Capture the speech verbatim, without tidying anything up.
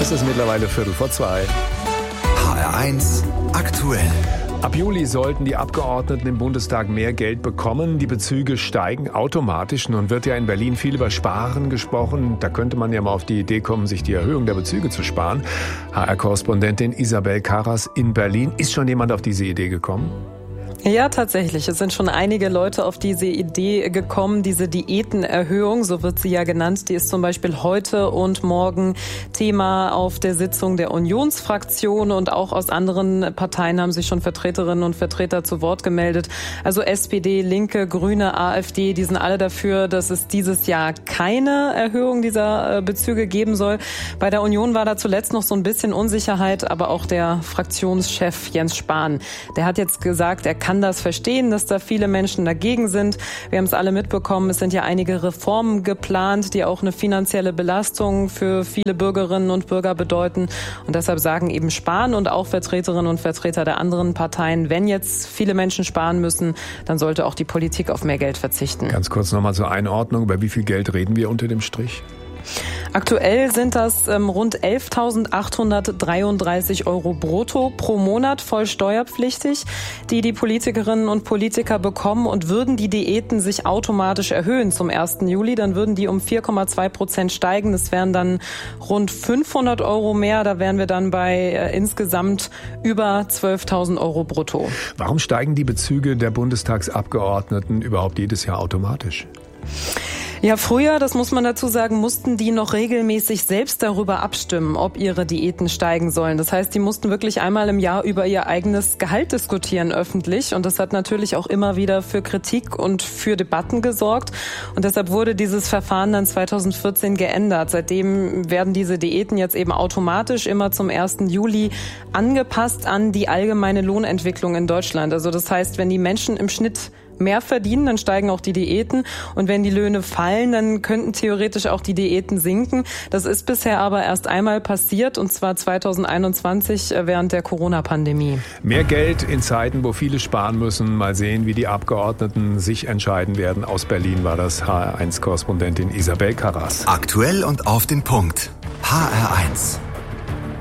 Es ist mittlerweile Viertel vor zwei. H R eins aktuell. Ab Juli sollten die Abgeordneten im Bundestag mehr Geld bekommen. Die Bezüge steigen automatisch. Nun wird ja in Berlin viel über Sparen gesprochen. Da könnte man ja mal auf die Idee kommen, sich die Erhöhung der Bezüge zu sparen. H R-Korrespondentin Isabel Karras in Berlin. Ist schon jemand auf diese Idee gekommen? Ja, tatsächlich. Es sind schon einige Leute auf diese Idee gekommen. Diese Diätenerhöhung, so wird sie ja genannt, die ist zum Beispiel heute und morgen Thema auf der Sitzung der Unionsfraktion, und auch aus anderen Parteien haben sich schon Vertreterinnen und Vertreter zu Wort gemeldet. Also S P D, Linke, Grüne, AfD, die sind alle dafür, dass es dieses Jahr keine Erhöhung dieser Bezüge geben soll. Bei der Union war da zuletzt noch so ein bisschen Unsicherheit, aber auch der Fraktionschef Jens Spahn, der hat jetzt gesagt, er kann das verstehen, dass da viele Menschen dagegen sind. Wir haben es alle mitbekommen, es sind ja einige Reformen geplant, die auch eine finanzielle Belastung für viele Bürgerinnen und Bürger bedeuten. Und deshalb sagen eben Spahn und auch Vertreterinnen und Vertreter der anderen Parteien, wenn jetzt viele Menschen sparen müssen, dann sollte auch die Politik auf mehr Geld verzichten. Ganz kurz nochmal zur Einordnung, über wie viel Geld reden wir unter dem Strich? Aktuell sind das ähm, rund elftausendachthundertdreiunddreißig Euro brutto pro Monat, voll steuerpflichtig, die die Politikerinnen und Politiker bekommen. Und würden die Diäten sich automatisch erhöhen zum ersten Juli, dann würden die um vier Komma zwei Prozent steigen. Das wären dann rund fünfhundert Euro mehr. Da wären wir dann bei äh, insgesamt über zwölftausend Euro brutto. Warum steigen die Bezüge der Bundestagsabgeordneten überhaupt jedes Jahr automatisch? Ja, früher, das muss man dazu sagen, mussten die noch regelmäßig selbst darüber abstimmen, ob ihre Diäten steigen sollen. Das heißt, die mussten wirklich einmal im Jahr über ihr eigenes Gehalt diskutieren öffentlich. Und das hat natürlich auch immer wieder für Kritik und für Debatten gesorgt. Und deshalb wurde dieses Verfahren dann zweitausendvierzehn geändert. Seitdem werden diese Diäten jetzt eben automatisch immer zum ersten Juli angepasst an die allgemeine Lohnentwicklung in Deutschland. Also das heißt, wenn die Menschen im Schnitt mehr verdienen, dann steigen auch die Diäten. Und wenn die Löhne fallen, dann könnten theoretisch auch die Diäten sinken. Das ist bisher aber erst einmal passiert, und zwar zweitausendeinundzwanzig während der Corona-Pandemie. Mehr Geld in Zeiten, wo viele sparen müssen. Mal sehen, wie die Abgeordneten sich entscheiden werden. Aus Berlin war das H R eins Korrespondentin Isabel Karras. Aktuell und auf den Punkt. H R eins.